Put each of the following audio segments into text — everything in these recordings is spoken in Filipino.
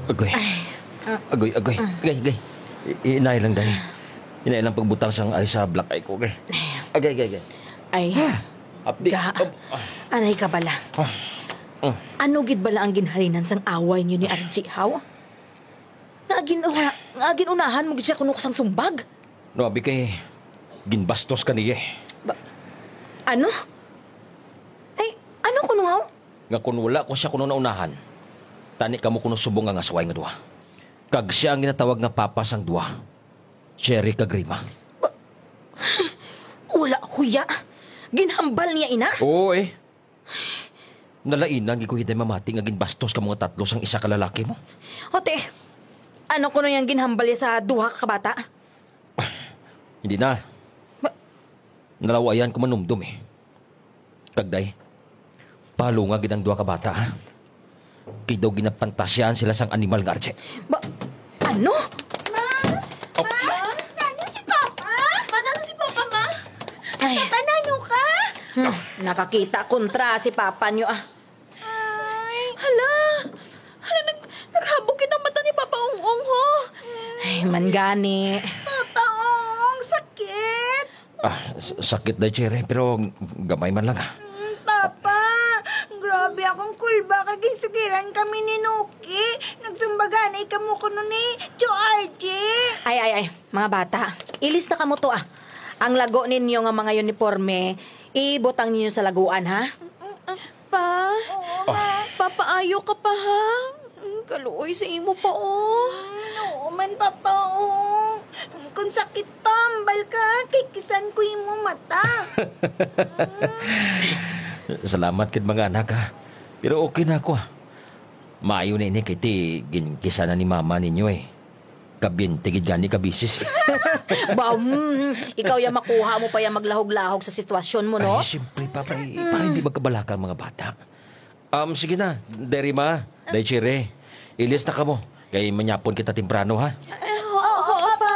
Agoy. Agoy, agoy. Agay. Inay lang dahil. Inay lang pagbutang siyang ay sa black eye ko. Agay. Ay, Hapdi. ga, anay ka bala. Ano gid bala ang ginhalinan sang away niyo ni RJ, haw? Nga ginunahan mo gid siya kuno sang sumbag. No, abi kay ginbastos ka niya. Ano? Ay, ano kuno haw? Nga kung wala ko siya kuno naunahan, tani ka mo kuno subong nga asway nga duwa. Kag siya ang ginatawag nga papa sang duwa. Cherry Kagrima. Wala, huya. Ginhambal niya ina? Oo Nalainan, ko hiday mamati nga ginbastos ka mga tatlo sang isa ka lalaki mo. Hote, ano kuno yung ginhambal niya sa duha ka bata? Hindi na. Nalawayan ko manumdum Kagday, palo nga ginang duha ka bata ha. Kay daw ginapantasyan sila sang animal nga Arche. Ano? Nanyo si Papa? Manano si Papa, ma? Ay, Papa, nanyo ka? nakakita kontra si papa niyo ah. Ay. Hala, naghabog kitang mata ni Papa Ong-ong, ho. Ay, mangani. Papa Ong, sakit. Sakit na Cherry, pero gamay man lang Papa, grabe akong kulba kag ginsugiran kami ni Nuki. Nagsumbaganay ka mo kuno ni RJ. Ay, mga bata. Ilista ka mo to ah. Ang lago ninyo nga mga uniforme, ibutang ninyo sa laguan ha? Pa? Oo, ma. Papaayo ka pa, ha? Kaluoy sa imo pa, oh. Oo man, Papa, oh. Kung sakit pa, ambal ka, kikisan ko imo mata. Salamat kid mga anak ha. Pero okay na ako Maayo na ini kay ti ginkisa na ni mama ninyo Kabin, tigid gani kabisis. Ikaw yung makuha mo pa yung maglahog-lahog sa sitwasyon mo, no? Ay, siyempre, papa, para hindi magkabalaka ang mga bata. Sige na, Deri ma, Day Chire. Ilis na ka mo. Kaya manyapon kita temprano, ha? Oo, Papa.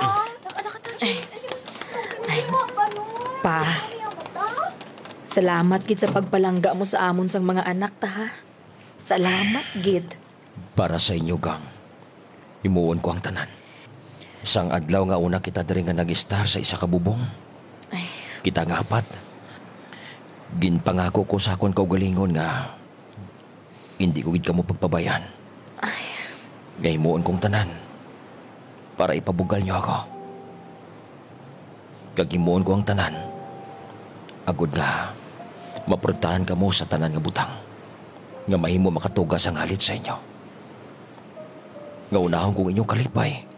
Pa, salamat gid sa pagpalangga mo sa amon sang mga anak ta, ha? Salamat gid. Para sa inyo, gang. Imuon ko ang tanan. Sang adlaw nga una kita diri nga nag-star sa isa ka bubong. Ay, Kita nga apat. Ginpangako ko sa akon kaugalingon nga hindi ko gid kamo pagpabayan. Ngahimuon kong tanan para ipabugal niyo ako. Kagimuon ko ang tanan. Agod nga maprotahan kamo sa tanan nga butang nga mahimo makatugas ang halit sa inyo. Nga unahon kong inyong kalipay